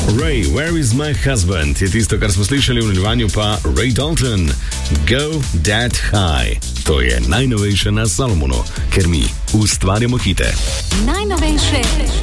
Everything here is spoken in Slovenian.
Ray, Where is my husband? Je tisto, kar smo slišali, v nadaljevanju pa Ray Dalton, Go That High. To je najnovejše na Salomonu, ker mi ustvarjamo hite. Najnovejše